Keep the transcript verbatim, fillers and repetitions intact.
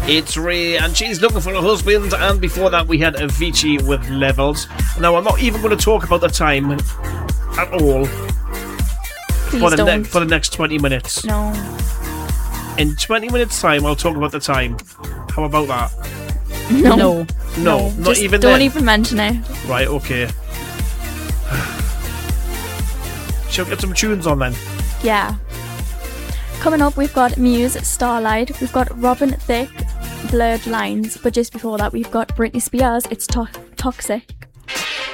It's Ray, and she's looking for a husband. And before that, we had Avicii with Levels. Now, I'm not even going to talk about the time at all Please for the, don't. ne- for the next twenty minutes. No. In twenty minutes' time, I'll talk about the time. How about that? No. No. No, not Just even don't then. even mention it. Right, okay. Shall we get some tunes on then? Yeah. Coming up, we've got Muse, Starlight. We've got Robin Thicke, Blurred Lines. But just before that, we've got Britney Spears, It's to- Toxic.